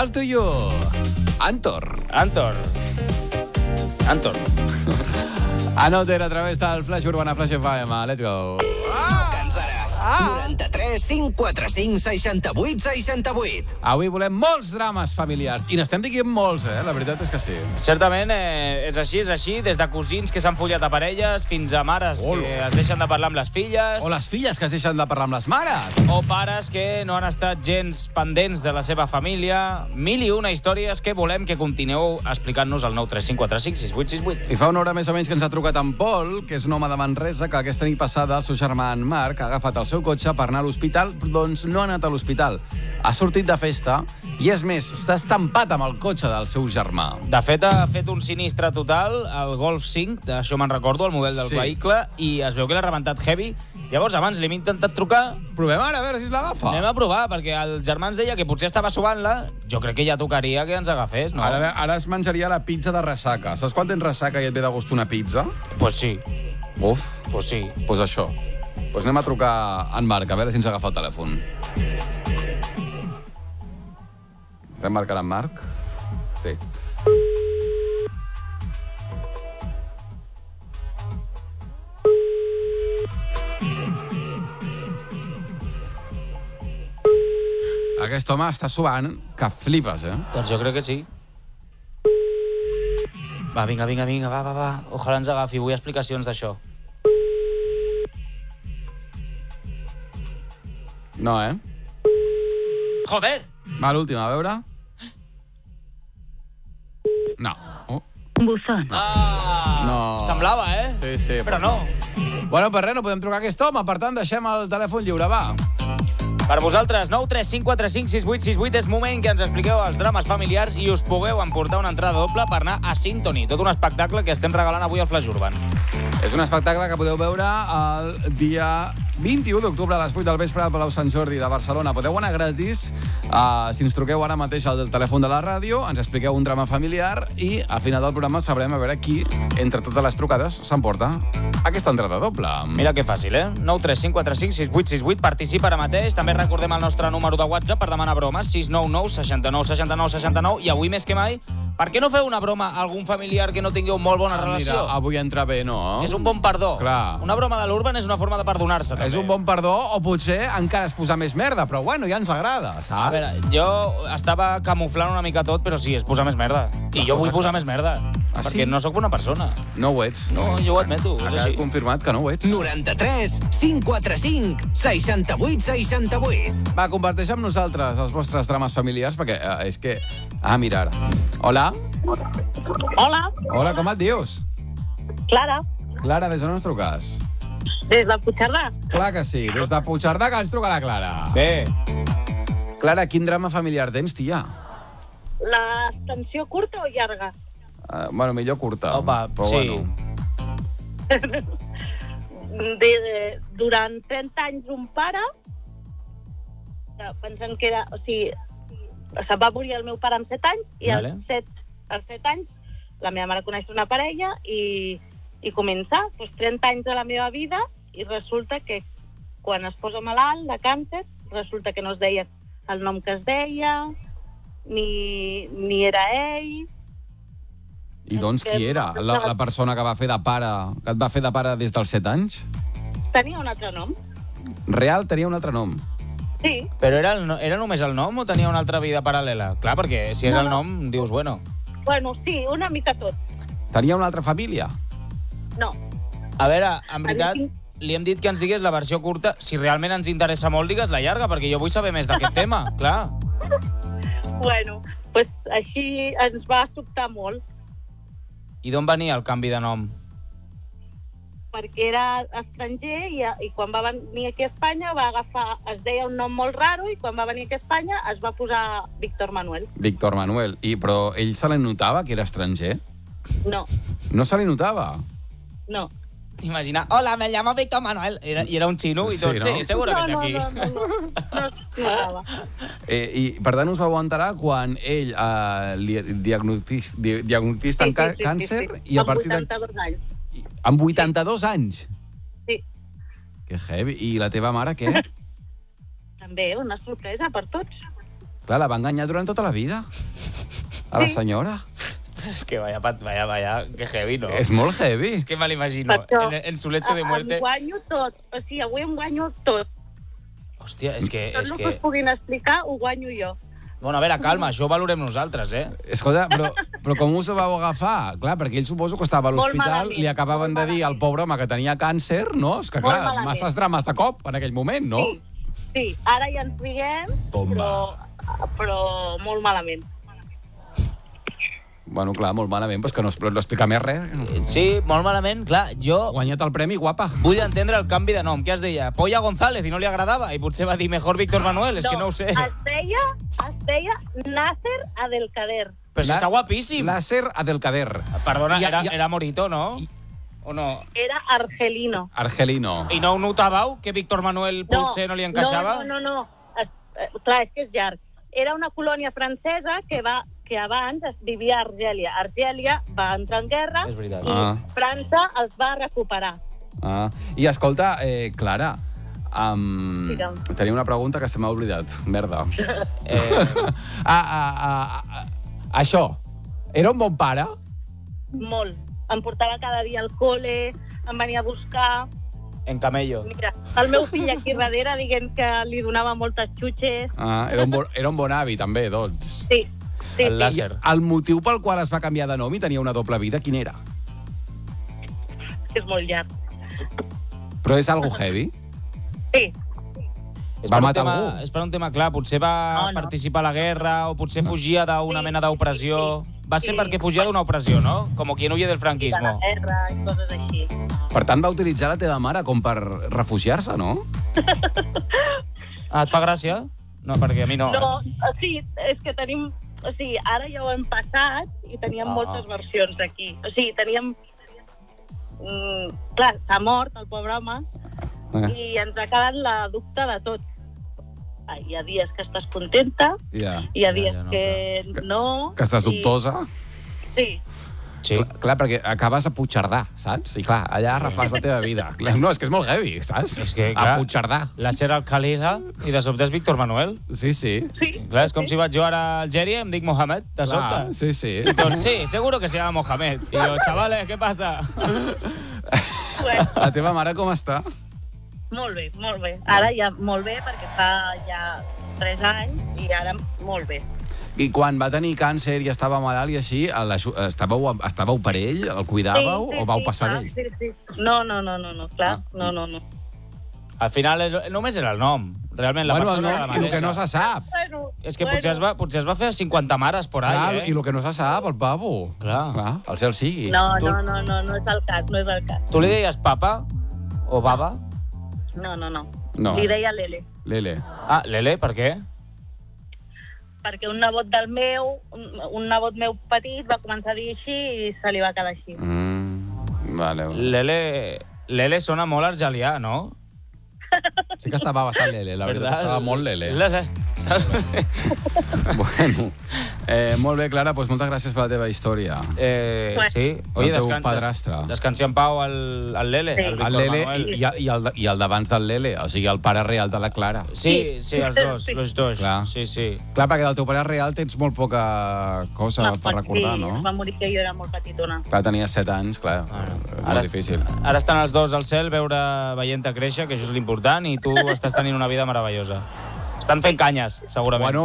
All to you. Antor. Another a través del Flash Urbana Flash FM. Let's go. Cansarà. 93 545 68 68. Avui volem molts drames familiars. I n'estem dient molts, La veritat és que sí. Certament, és així. Des de cosins que s'han follat a parelles fins a mares que es deixen de parlar amb les filles. O les filles que es deixen de parlar amb les mares. O pares que no han estat gens pendents de la seva família. Mil i una històries que volem que continueu explicant-nos al 93545 6868. I fa una hora més o menys que ens ha trucat en Pol, que és un home de Manresa, que aquesta nit passada el seu germà en Marc ha agafat el seu cotxe per anar a l'hospital, doncs no ha anat a l'hospital. Ha sortit de festa i, és més, està estampat amb el cotxe del seu germà. De fet, ha fet un sinistre total, el Golf 5, d'això me'n recordo, el model del vehicle, i es veu que l'ha rebentat heavy. Llavors, abans li hem intentat trucar. Provem ara, a veure si es l'agafa. Anem a provar, perquè el germà ens deia que potser estava subant-la. Jo crec que ja tocaria que ens agafés, no? Ara es menjaria la pizza de ressaca. Saps quan tens ressaca i et ve de gust una pizza? Pues sí. Uf. Pues sí. Pues això. Pues anem a trucar a en Marc, a veure si ens agafa el telèfon. Estem marcant en Marc? Sí. Aquest home està suant que flipes, Doncs jo crec que sí. Va, vinga, va. Ojalà ens agafi, vull explicacions d'això. No, Joder! Va, l'última, a veure. No. Buzón. No. Semblava, Sí, però no. Bueno, per res, no podem trucar a aquest home, per tant, deixem el telèfon lliure, va. Per vosaltres, 935456868, és moment que ens expliqueu els drames familiars i us pugueu emportar una entrada doble per anar a Symphony, tot un espectacle que estem regalant avui al Flash Urban. És un espectacle que podeu veure el dia 21 d'octubre a les 8 del vespre al Palau Sant Jordi de Barcelona. Podeu anar gratis si ens truqueu ara mateix al telèfon de la ràdio, ens expliqueu un drama familiar i al final del programa sabrem a veure qui, entre totes les trucades, s'emporta aquesta entrada doble. Mira que fàcil, 935456868. Participa ara mateix. També recordem el nostre número de WhatsApp per demanar bromes, 699 69 69 69. I avui més que mai, per què no feu una broma a algun familiar que no tingueu molt bona relació? Mira, avui entra bé, no? És un bon perdó. Clar. Una broma de l'Urban és una forma de perdonar-se, també. És un bon perdó, o potser encara es posar més merda, però bueno, ja ens agrada, saps? A veure, jo estava camuflant una mica tot, però sí, és posar més merda. I jo vull posar més merda. Perquè no sóc bona persona. No ho ets. No, jo ho admeto, és així. així. Confirmat que no ho ets. 93 545 68 68. Va, comparteix amb nosaltres els vostres drames familiars, perquè és que... mira ara. Hola? Hola, Hola, com et dius? Clara, Clara, des d'on ens truques? des de Puigcerdà. Clar que sí, des de Puigcerdà que ens truca la Clara. Bé, Clara, quin drama familiar tens, tia? L'extensió curta o llarga? Bueno, millor curta. Opa, però sí. Bueno. Durant 30 anys un pare, pensant que era... O sigui, se'n va morir el meu pare amb 7 anys i Vale. als 7 anys la meva mare coneix una parella i comença 30 anys de la meva vida i resulta que quan es posa malalt de càncer, resulta que no es deia el nom que es deia, ni era ell. I doncs qui era? La persona que va fer de pare, que et va fer de pare des dels 7 anys? Tenia un altre nom. Real tenia un altre nom. Sí. però era només el nom o tenia una altra vida paral·lela? Clar, perquè si és el nom, dius, bueno... Bueno, sí, una mica tot. Tenia una altra família? No. A veure, en veritat, li hem dit que ens digués la versió curta. Si realment ens interessa molt, digues la llarga, perquè jo vull saber més d'aquest tema, clar. Bueno, pues així ens va sobtar molt, I d'on venia el canvi de nom? perquè era estranger i quan va venir aquí a Espanya es deia un nom molt raro i quan va venir aquí a Espanya es va posar Víctor Manuel. Víctor Manuel. Però ell se li notava que era estranger? No, No se li notava? no. Imagina, hola, me llamo Víctor Manuel. I era un xino i tot, Sí, no? sí, seguro que és d'aquí. No es notava. I per tant us vau enterar quan ell li diagnostiquen càncer i a partir de... Amb 82 anys. Amb 82 anys? Sí. Que heavy. I la teva mare què? També una sorpresa per tots. Clar, la va enganyar durant tota la vida. A la senyora. És que vaya, que heavy, no? És molt heavy. És que me l'imagino. En su lecho de muerte. Em guanyo tot. O sigui, avui em guanyo tot. Hòstia, és que... Tot el que us puguin explicar ho guanyo jo. Bueno, a veure, calma, això ho valorem nosaltres, eh? Escolta, però com us ho vau agafar? Clar, perquè ell suposo que estava a l'hospital, li acabaven de dir al pobre home que tenia càncer, no? És que clar, masses drames de cop en aquell moment, no? Sí, ara ja ens riguem, però molt malament. Bueno, clar, molt malament, però és que no explica més res. Sí, molt malament, clar, jo... Guanyat el premi, guapa. Vull entendre el canvi de nom. Què es deia? Polla González, i no li agradava, i potser va dir mejor Víctor Manuel, és que no ho sé. Es deia Nasser Abdelkader. Però si està guapíssim. Nasser Abdelkader. Perdona, era Morito, no? O no? Era Argelino. Argelino. I no ho notàveu, que Víctor Manuel potser no li encaixava? No. Clar, és que és llarg. Era una colònia francesa que abans es vivia a Argèlia. Argèlia va entrar en guerra i França els va recuperar. I escolta, Clara, tenia una pregunta que se m'ha oblidat. Merda. Això, era un bon pare? Molt. Em portava cada dia al col·le, em venia a buscar... En camello. Mira, el meu fill aquí darrere dient que li donava moltes xutxes. Era un bon avi, també, doncs. Sí. El làser. El motiu pel qual es va canviar de nom i tenia una doble vida, quin era? És molt llarg. Però és algo heavy? Sí. Va matar algú? És per un tema clar, potser va participar a la guerra o potser fugia d'una mena d'opressió. Va ser perquè fugia d'una opressió, no? Com quien huye del franquismo. De la guerra i coses així. Per tant, va utilitzar la teva mare com per refugiar-se, no? Et fa gràcia? No, perquè a mi no. No, sí, és que tenim... O sigui, ara ja ho hem passat i teníem moltes versions aquí. O sigui, teníem... clar, s'ha mort el pobre home i ens ha quedat la dubte de tot. Hi ha dies que estàs contenta, hi ha dies que no... Que estàs dubtosa? Sí. Clar, perquè acabes a Puigcerdà, saps? I clar, allà refàs la teva vida. No, és que és molt heavy, saps? És que, clar, a Puigcerdà. La ser al Khalila i de sobte és Víctor Manuel. Sí. Clar, és com si vaig jo ara a Algèria i em dic Mohamed, de sobte. Sí. I tots, sí, seguro que se llama Mohamed. I jo, chavales, què passa? La teva mare com està? Molt bé, molt bé. Ara ja molt bé, perquè fa ja 3 anys i ara molt bé. I quan va tenir càncer i estava malalt i així, estàveu per ell? El cuidàveu o vau passar d'ell? Sí. No, clar, no. Al final només era el nom. Realment la persona era la mateixa. I el que no se sap. És que potser es va fer 50 mares por ahí, I el que no se sap, el pavo. Clar. El cel sigui. No és el cas, no és el cas. Tu li deies papa o baba? No. Li deia Lele. Lele. Lele, per què? Perquè un nebot meu petit va començar a dir així i se li va quedar així. Vale. Lele sona molt argelià, no? Sí que estava bastant Lele, la veritat, estava molt Lele. Saps? Bueno, molt bé, Clara, doncs moltes gràcies per la teva història. Sí. Oye, el teu padrastre. Descansi en pau al Lele, sí. el Víctor Manuel. I el d'abans del Lele, o sigui, el pare real de la Clara. Sí, els dos, los dos. Clar. Sí. Clar, perquè del teu pare real tens molt poca cosa per recordar, no? Sí, va morir que jo era molt petitona. Clar, tenia 7 anys, clar, molt difícil. Ara estan els dos al cel veient-te créixer, que això és l'important, i tu estàs tenint una vida meravellosa. Estan fent canyes, segurament.